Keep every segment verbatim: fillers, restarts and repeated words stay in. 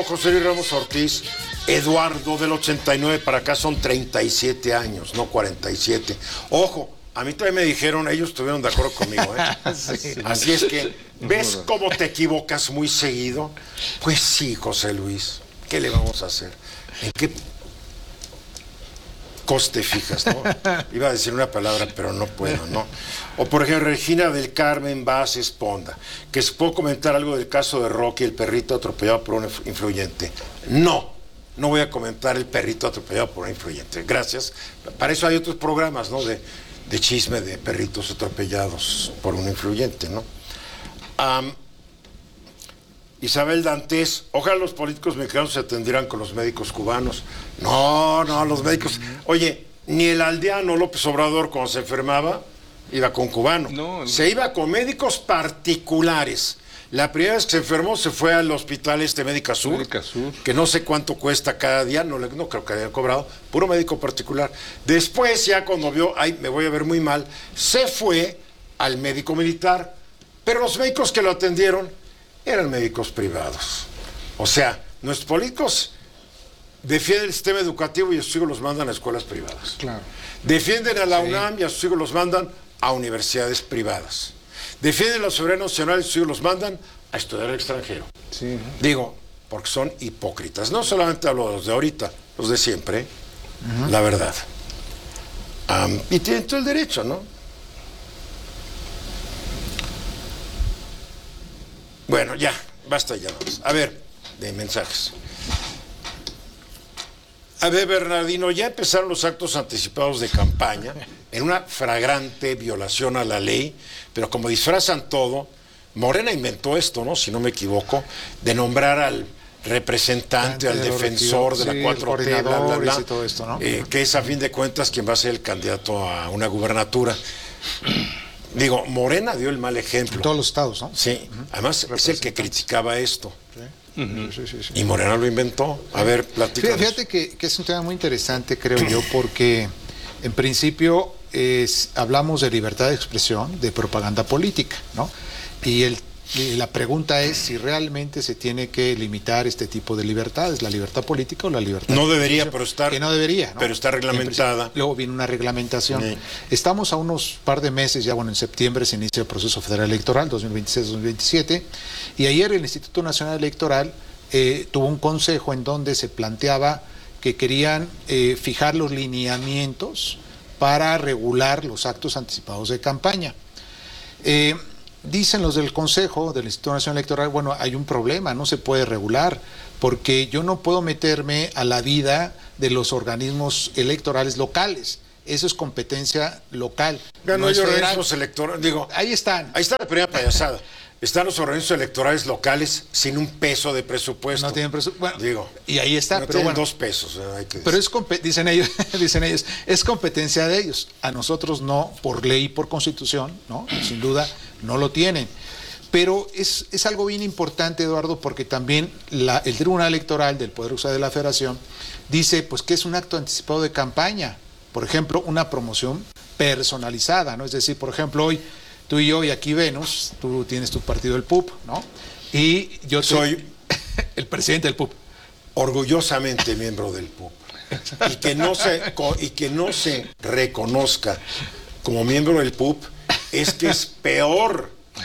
José Luis Ramos Ortiz, Eduardo del ochenta y nueve para acá son treinta y siete años, no cuarenta y siete. Ojo, a mí también me dijeron, ellos estuvieron de acuerdo conmigo, ¿eh? Sí. Así es que, ¿ves cómo te equivocas muy seguido? Pues sí, José Luis, ¿qué le vamos a hacer? ¿En qué coste fijas, no? Iba a decir una palabra, pero no puedo, ¿no? O por ejemplo, Regina del Carmen Vaz Esponda, que se puede comentar algo del caso de Rocky, el perrito atropellado por un influyente. No, no voy a comentar el perrito atropellado por un influyente. Gracias. Para eso hay otros programas, ¿no? De, de chisme de perritos atropellados por un influyente, ¿no? Um, Isabel Dantes, ojalá los políticos mexicanos se atendieran con los médicos cubanos. No, no, los médicos... Oye, ni el aldeano López Obrador cuando se enfermaba iba con cubano. No, no. Se iba con médicos particulares. La primera vez que se enfermó se fue al hospital este Médica Sur, Médica Sur. Que no sé cuánto cuesta cada día, no, no creo que haya cobrado, puro médico particular. Después ya cuando vio, ay, me voy a ver muy mal, se fue al médico militar, pero los médicos que lo atendieron eran médicos privados. O sea, nuestros políticos defienden el sistema educativo y a sus hijos los mandan a escuelas privadas. Claro. Defienden a la sí. UNAM y a sus hijos los mandan a universidades privadas. Defienden la soberanía nacional y sus hijos los mandan a estudiar al extranjero. Sí. Digo, porque son hipócritas. No solamente hablo de los de ahorita, los de siempre, uh-huh. La verdad. Um, y tienen todo el derecho, ¿no? Bueno, ya, basta ya. Vamos. A ver, de mensajes. A ver, Bernardino, ya empezaron los actos anticipados de campaña en una flagrante violación a la ley, pero como disfrazan todo, Morena inventó esto, ¿no? Si no me equivoco, de nombrar al representante, al defensor de la cuatro T, bla, bla, bla, y todo esto, ¿no? eh, que es a fin de cuentas quien va a ser el candidato a una gubernatura. Digo, Morena dio el mal ejemplo. En todos los estados, ¿no? Sí, uh-huh. Además es el que criticaba esto. Sí. Uh-huh. Sí, sí, sí. Y Morena lo inventó. A ver, platícanos. Fíjate que, que es un tema muy interesante, creo yo, porque en principio es, hablamos de libertad de expresión, de propaganda política, ¿no? Y el Y la pregunta es si realmente se tiene que limitar este tipo de libertades, la libertad política o la libertad no de debería, pero está, que no debería, ¿no? Pero está reglamentada. Luego viene una reglamentación. Sí. Estamos a unos par de meses, ya bueno, en septiembre se inicia el proceso federal electoral, dos mil veintiséis dos mil veintisiete, y ayer el Instituto Nacional Electoral eh, tuvo un consejo en donde se planteaba que querían eh, fijar los lineamientos para regular los actos anticipados de campaña. Eh, Dicen los del Consejo del Instituto Nacional Electoral, bueno, hay un problema, no se puede regular, porque yo no puedo meterme a la vida de los organismos electorales locales. Eso es competencia local. Ya no, no hay organismos electorales, digo. Ahí están. Ahí está la primera payasada. Están los organismos electorales locales sin un peso de presupuesto. No tienen presupuesto. Bueno, digo, y ahí está. No pero tienen bueno, dos pesos. Hay que pero es dicen ellos, dicen ellos, es competencia de ellos. A nosotros no, por ley, por constitución, no, sin duda, no lo tienen. Pero es, es algo bien importante, Eduardo, porque también la, el Tribunal Electoral del Poder Judicial de la Federación dice, pues, que es un acto anticipado de campaña. Por ejemplo, una promoción personalizada, ¿no? Es decir, por ejemplo, hoy tú y yo y aquí Venus, tú tienes tu partido el P U P, ¿no? Y yo te... soy el presidente del P U P. Orgullosamente miembro del P U P. Y que no se, y que no se reconozca como miembro del P U P es que es peor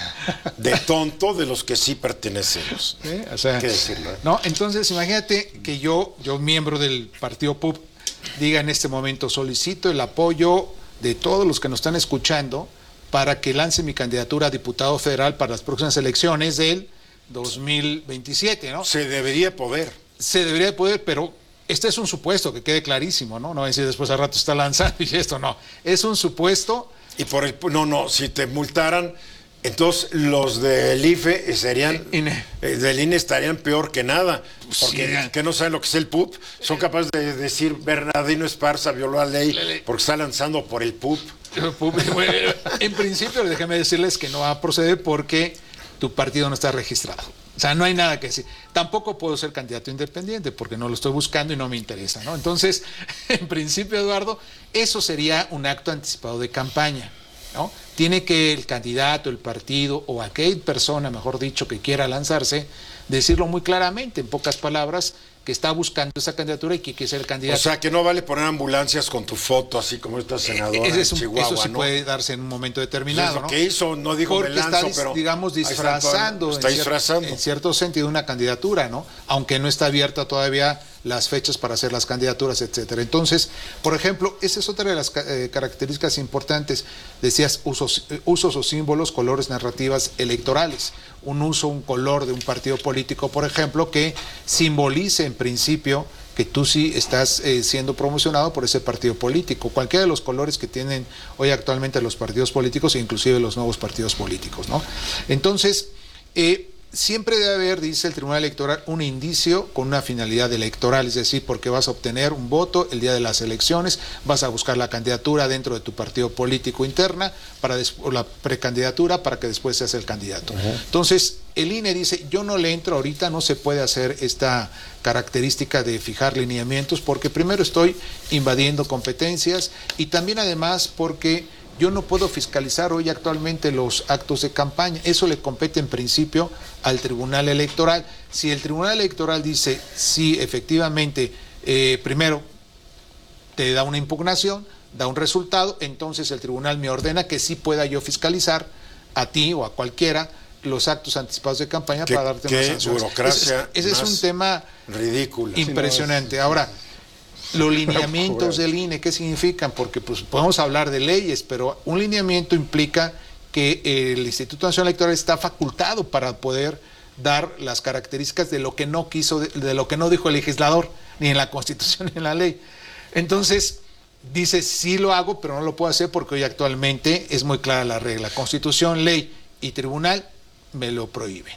de tonto de los que sí pertenecemos. ¿Sí? O sea, hay que decirlo, ¿eh? No, entonces imagínate que yo, yo miembro del partido P U P, diga en este momento, solicito el apoyo de todos los que nos están escuchando para que lance mi candidatura a diputado federal para las próximas elecciones del dos mil veintisiete, ¿no? Se debería poder. Se debería poder, pero este es un supuesto, que quede clarísimo, ¿no? No decir después al rato está lanzando y esto no. Es un supuesto. Y por el... No, no, si te multaran, entonces los del I F E serían... I N E. Del I N E estarían peor que nada. Porque sí, que no saben lo que es el P U P. Son capaces de decir Bernardino Esparza violó la ley porque está lanzando por el P U P. Bueno, en principio, déjame decirles que no va a proceder porque tu partido no está registrado. O sea, no hay nada que decir. Tampoco puedo ser candidato independiente porque no lo estoy buscando y no me interesa, ¿no? Entonces, en principio, Eduardo, eso sería un acto anticipado de campaña, ¿no? Tiene que el candidato, el partido o aquella persona, mejor dicho, que quiera lanzarse, decirlo muy claramente, en pocas palabras, que está buscando esa candidatura y que quiere ser candidato. O sea, que no vale poner ambulancias con tu foto, así como esta senadora eh, es un, en Chihuahua, eso sí ¿no? puede darse en un momento determinado, pues es lo ¿no? que hizo, no dijo Porque me lanzo, está, pero digamos, disfrazando, está en, disfrazando. Cier en cierto sentido, una candidatura, ¿no? Aunque no está abierta todavía las fechas para hacer las candidaturas, etcétera. Entonces, por ejemplo, esa es otra de las eh, características importantes. Decías, usos, usos o símbolos, colores, narrativas electorales. Un uso, un color de un partido político, por ejemplo, que simbolice en principio que tú sí estás eh, siendo promocionado por ese partido político. Cualquiera de los colores que tienen hoy actualmente los partidos políticos, inclusive los nuevos partidos políticos, ¿no? Entonces, eh, siempre debe haber, dice el Tribunal Electoral, un indicio con una finalidad electoral, es decir, porque vas a obtener un voto el día de las elecciones, vas a buscar la candidatura dentro de tu partido político interna, para o la precandidatura para que después seas el candidato. Uh-huh. Entonces, el I N E dice, yo no le entro ahorita, no se puede hacer esta característica de fijar lineamientos, porque primero estoy invadiendo competencias y también además porque yo no puedo fiscalizar hoy actualmente los actos de campaña. Eso le compete en principio al Tribunal Electoral. Si el Tribunal Electoral dice, sí, efectivamente, eh, primero te da una impugnación, da un resultado, entonces el Tribunal me ordena que sí pueda yo fiscalizar a ti o a cualquiera los actos anticipados de campaña para darte una sanción. Burocracia ese, ese es un tema ridículo, impresionante. Ahora, los lineamientos del I N E, ¿qué significan? Porque pues podemos hablar de leyes, pero un lineamiento implica que el Instituto Nacional Electoral está facultado para poder dar las características de lo que no quiso, de, de lo que no dijo el legislador, ni en la Constitución ni en la ley. Entonces, dice, sí lo hago, pero no lo puedo hacer porque hoy actualmente es muy clara la regla. Constitución, ley y tribunal me lo prohíben.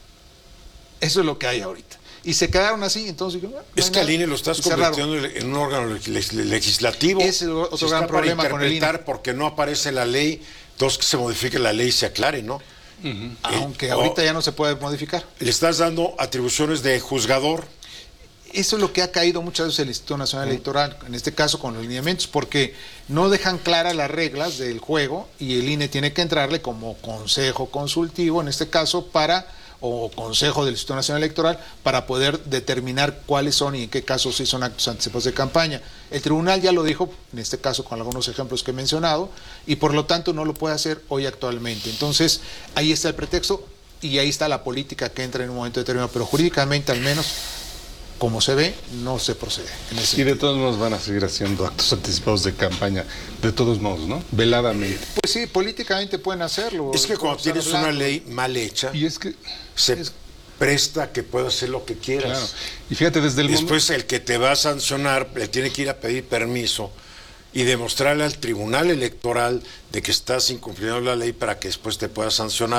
Eso es lo que hay ahorita. Y se quedaron así, entonces... No, no es que al I N E lo estás convirtiendo en un órgano legislativo. Es el otro se gran problema con el I N E. Porque no aparece la ley, entonces que se modifique la ley y se aclare, ¿no? Uh-huh. Aunque eh, ahorita o, ya no se puede modificar. Le estás dando atribuciones de juzgador. Eso es lo que ha caído muchas veces el Instituto Nacional Electoral, en este caso con los lineamientos, porque no dejan claras las reglas del juego y el I N E tiene que entrarle como consejo consultivo, en este caso, para... o Consejo del Instituto Nacional Electoral para poder determinar cuáles son y en qué casos sí son actos anticipados de campaña. El tribunal ya lo dijo, en este caso con algunos ejemplos que he mencionado, y por lo tanto no lo puede hacer hoy actualmente. Entonces, ahí está el pretexto y ahí está la política que entra en un momento determinado, pero jurídicamente al menos, como se ve, no se procede. En ese y de todos modos van a seguir haciendo actos anticipados de campaña, de todos modos, ¿no? Veladamente. Pues sí, políticamente pueden hacerlo. Es que cuando tienes una ley mal hecha, y es que se es... presta que puedas hacer lo que quieras. Claro. Y fíjate, desde el Después el que te va a sancionar le tiene que ir a pedir permiso y demostrarle al Tribunal Electoral de que estás incumpliendo la ley para que después te pueda sancionar.